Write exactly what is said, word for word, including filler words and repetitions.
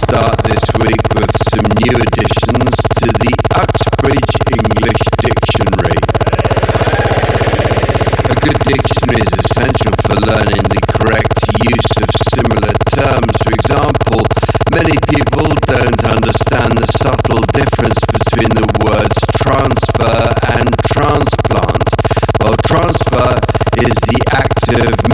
start this week with some new additions to the Uxbridge English Dictionary. A good dictionary is essential for learning the correct use of similar terms. For example, many people don't understand the subtle difference between the words transfer and transplant. Well, transfer is the act of